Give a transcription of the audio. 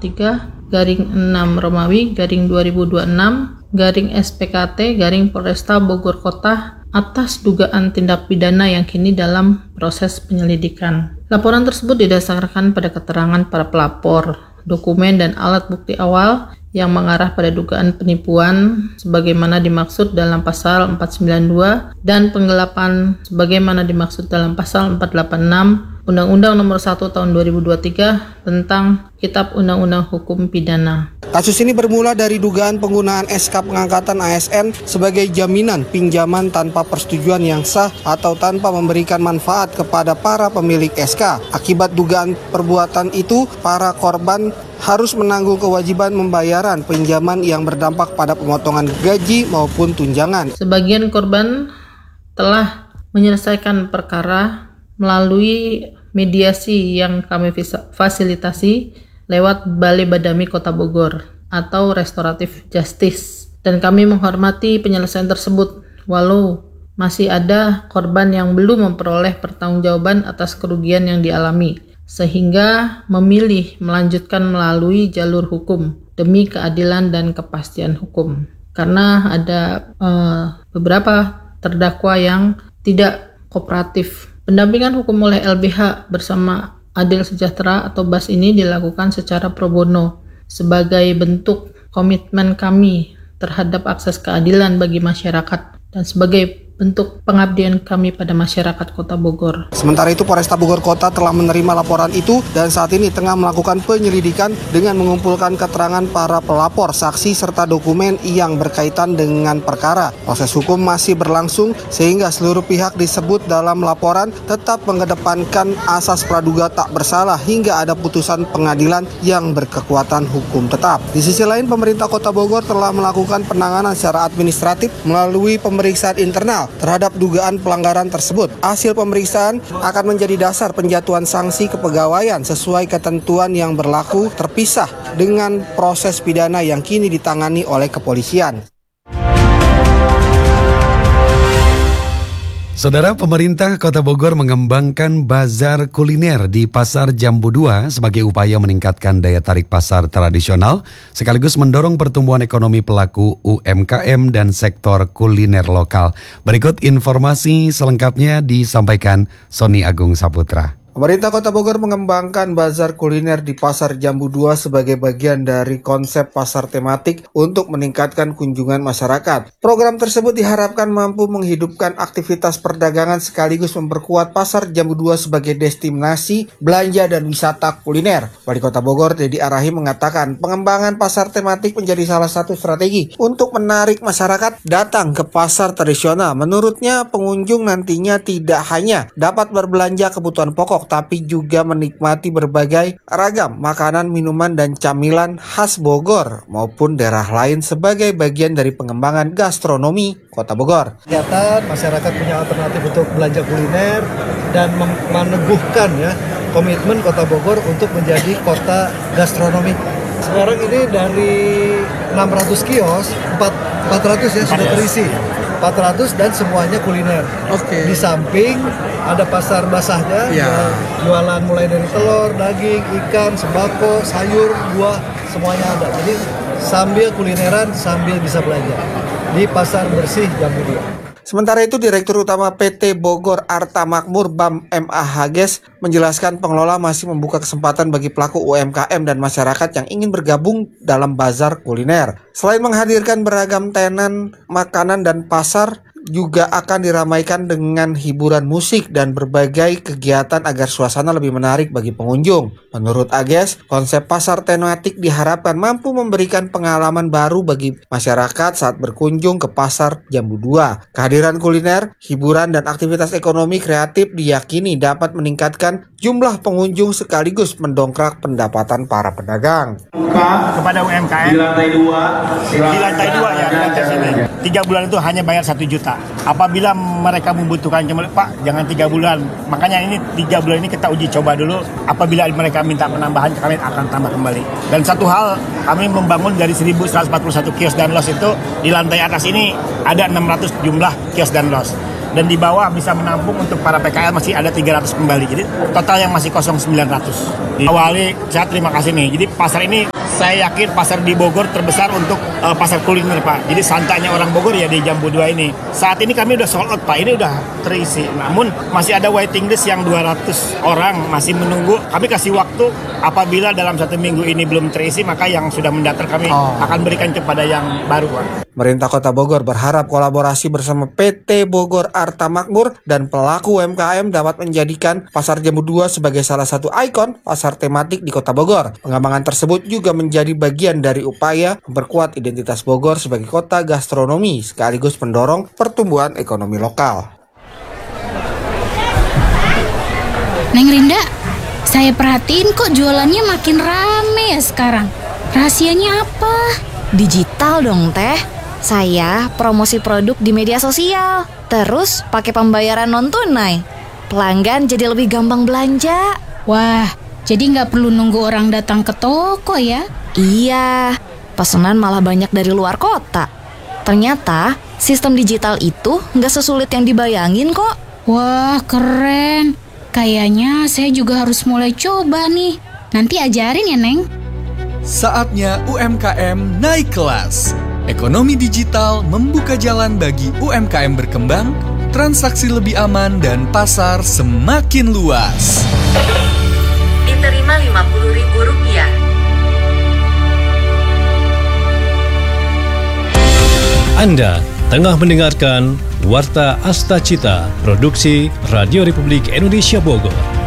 Polresta Bogor Kota atas dugaan tindak pidana yang kini dalam proses penyelidikan. Laporan tersebut didasarkan pada keterangan para pelapor, dokumen dan alat bukti awal yang mengarah pada dugaan penipuan sebagaimana dimaksud dalam pasal 492 dan penggelapan sebagaimana dimaksud dalam pasal 486 Undang-Undang Nomor 1 Tahun 2023 tentang Kitab Undang-Undang Hukum Pidana. Kasus ini bermula dari dugaan penggunaan SK pengangkatan ASN sebagai jaminan pinjaman tanpa persetujuan yang sah atau tanpa memberikan manfaat kepada para pemilik SK. Akibat dugaan perbuatan itu, para korban harus menanggung kewajiban pembayaran pinjaman yang berdampak pada pemotongan gaji maupun tunjangan. Sebagian korban telah menyelesaikan perkara melalui mediasi yang kami fasilitasi lewat Balai Badami Kota Bogor atau Restoratif Justice, dan kami menghormati penyelesaian tersebut walau masih ada korban yang belum memperoleh pertanggungjawaban atas kerugian yang dialami, sehingga memilih melanjutkan melalui jalur hukum demi keadilan dan kepastian hukum. Karena ada beberapa terdakwa yang tidak kooperatif. Pendampingan hukum oleh LBH bersama Adil Sejahtera atau BAS ini dilakukan secara pro bono sebagai bentuk komitmen kami terhadap akses keadilan bagi masyarakat dan sebagai bentuk pengabdian kami pada masyarakat Kota Bogor. Sementara itu, Polresta Bogor Kota telah menerima laporan itu dan saat ini tengah melakukan penyelidikan dengan mengumpulkan keterangan para pelapor, saksi, serta dokumen yang berkaitan dengan perkara. Proses hukum masih berlangsung sehingga seluruh pihak disebut dalam laporan tetap mengedepankan asas praduga tak bersalah hingga ada putusan pengadilan yang berkekuatan hukum tetap. Di sisi lain, pemerintah Kota Bogor telah melakukan penanganan secara administratif melalui pemeriksaan internal terhadap dugaan pelanggaran tersebut. Hasil pemeriksaan akan menjadi dasar penjatuhan sanksi kepegawaian sesuai ketentuan yang berlaku terpisah dengan proses pidana yang kini ditangani oleh kepolisian. Saudara, pemerintah Kota Bogor mengembangkan bazar kuliner di Pasar Jambu 2 sebagai upaya meningkatkan daya tarik pasar tradisional sekaligus mendorong pertumbuhan ekonomi pelaku UMKM dan sektor kuliner lokal. Berikut informasi selengkapnya disampaikan Sony Agung Saputra. Pemerintah Kota Bogor mengembangkan bazar kuliner di Pasar Jambu 2 sebagai bagian dari konsep pasar tematik untuk meningkatkan kunjungan masyarakat. Program tersebut diharapkan mampu menghidupkan aktivitas perdagangan sekaligus memperkuat Pasar Jambu 2 sebagai destinasi belanja dan wisata kuliner. Wali Kota Bogor, Dedi Arahi, mengatakan pengembangan pasar tematik menjadi salah satu strategi untuk menarik masyarakat datang ke pasar tradisional. Menurutnya, pengunjung nantinya tidak hanya dapat berbelanja kebutuhan pokok, tapi juga menikmati berbagai ragam makanan, minuman, dan camilan khas Bogor maupun daerah lain sebagai bagian dari pengembangan gastronomi Kota Bogor. Kegiatan masyarakat punya alternatif untuk belanja kuliner dan meneguhkan komitmen Kota Bogor untuk menjadi kota gastronomi. Sekarang ini dari 600 kios, 400 sudah terisi. 400 dan semuanya kuliner. Oke. Di samping ada pasar basahnya, jualan mulai dari telur, daging, ikan, sembako, sayur, buah, semuanya ada. Jadi sambil kulineran, sambil bisa belanja di Pasar Bersih Jambu 2. Sementara itu, Direktur Utama PT Bogor Arta Makmur BAM MA Hages menjelaskan pengelola masih membuka kesempatan bagi pelaku UMKM dan masyarakat yang ingin bergabung dalam bazar kuliner. Selain menghadirkan beragam tenan, makanan, dan pasar, juga akan diramaikan dengan hiburan musik dan berbagai kegiatan agar suasana lebih menarik bagi pengunjung. Menurut Ages, konsep pasar tematik diharapkan mampu memberikan pengalaman baru bagi masyarakat saat berkunjung ke Pasar Jambu 2. Kehadiran kuliner, hiburan, dan aktivitas ekonomi kreatif diyakini dapat meningkatkan jumlah pengunjung sekaligus mendongkrak pendapatan para pedagang. Kepada UMKM di lantai 2 ya, di lantai sini. 3 bulan itu hanya bayar 1 juta. Apabila mereka membutuhkan kembali, Pak, jangan 3 bulan. Makanya ini 3 bulan ini kita uji coba dulu. Apabila mereka minta penambahan, kami akan tambah kembali. Dan satu hal, kami membangun dari 1.141 kios dan los itu, di lantai atas ini ada 600 jumlah kios dan los. Dan di bawah bisa menampung untuk para PKL masih ada 300 kembali. Jadi total yang masih kosong 900. Awali, saya terima kasih nih. Jadi pasar ini saya yakin pasar di Bogor terbesar untuk pasar kuliner, Pak. Jadi santainya orang Bogor ya di Jambu 2 ini. Saat ini kami udah sold out, Pak. Ini udah terisi. Namun masih ada waiting list yang 200 orang masih menunggu. Kami kasih waktu, apabila dalam 1 minggu ini belum terisi, maka yang sudah mendaftar kami akan berikan kepada yang baru, Pak. Pemerintah Kota Bogor berharap kolaborasi bersama PT Bogor Arta Makmur dan pelaku UMKM dapat menjadikan Pasar Jambu 2 sebagai salah satu ikon pasar tematik di Kota Bogor. Pengembangan tersebut juga menjadi bagian dari upaya memperkuat identitas Bogor sebagai kota gastronomi sekaligus pendorong pertumbuhan ekonomi lokal. Neng Rinda, saya perhatiin kok jualannya makin rame ya sekarang. Rahasianya apa? Digital dong, Teh. Saya promosi produk di media sosial, terus pakai pembayaran non-tunai. Pelanggan jadi lebih gampang belanja. Wah, jadi nggak perlu nunggu orang datang ke toko ya? Iya, pesanan malah banyak dari luar kota. Ternyata sistem digital itu nggak sesulit yang dibayangin kok. Wah, keren. Kayaknya saya juga harus mulai coba nih. Nanti ajarin ya, Neng. Saatnya UMKM naik kelas. Ekonomi digital membuka jalan bagi UMKM berkembang, transaksi lebih aman, dan pasar semakin luas. Diterima Rp50.000. Anda tengah mendengarkan Warta Asta Cita, produksi Radio Republik Indonesia Bogor.